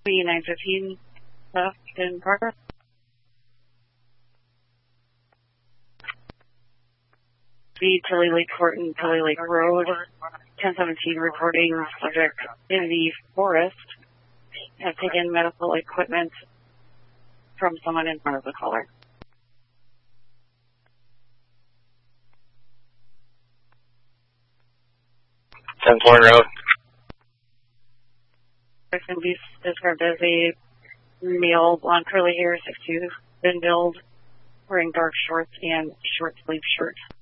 915 left in progress. The Tilly Lake Court and Tilly Lake Road, 1017 reporting subject in the forest have taken medical equipment from someone in front of the caller. 10 Thorn Road. Person be described as a male, blonde curly hair, 6'2", thin build, wearing dark shorts and short sleeve shirt.